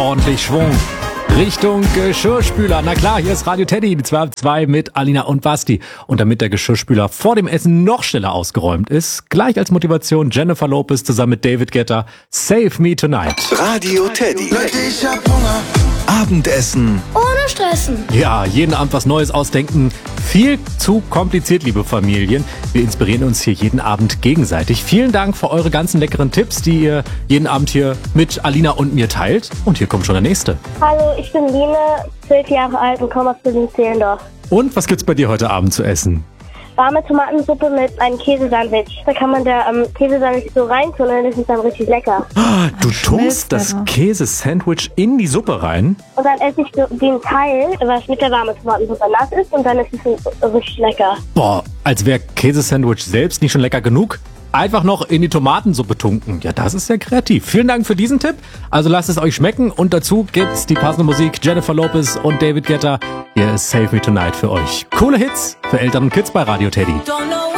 ordentlich Schwung. Richtung Geschirrspüler. Na klar, hier ist Radio Teddy, die 12.2 mit Alina und Basti. Und damit der Geschirrspüler vor dem Essen noch schneller ausgeräumt ist, gleich als Motivation Jennifer Lopez zusammen mit David Guetta, Save Me Tonight. Radio Teddy. Ich hab Hunger. Abendessen. Ohne Stressen. Ja, jeden Abend was Neues ausdenken. Viel zu kompliziert, liebe Familien. Wir inspirieren uns hier jeden Abend gegenseitig. Vielen Dank für eure ganzen leckeren Tipps, die ihr jeden Abend hier mit Alina und mir teilt. Und hier kommt schon der nächste. Hallo, ich bin Line, 12 Jahre alt und komme aus Berlin-Zehlendorf. Und was gibt's bei dir heute Abend zu essen? Warme Tomatensuppe mit einem Käsesandwich. Da kann man der Käsesandwich so reintun und das ist dann richtig lecker. Du tunkst das Käsesandwich in die Suppe rein? Und dann esse ich so den Teil, was mit der warmen Tomatensuppe nass ist und dann ist es richtig lecker. Boah, als wäre Käsesandwich selbst nicht schon lecker genug. Einfach noch in die Tomatensuppe tunken. Ja, das ist sehr kreativ. Vielen Dank für diesen Tipp. Also lasst es euch schmecken und dazu gibt's die passende Musik Jennifer Lopez und David Guetta. Hier ist Save Me Tonight für euch. Coole Hits für Eltern und Kids bei Radio Teddy.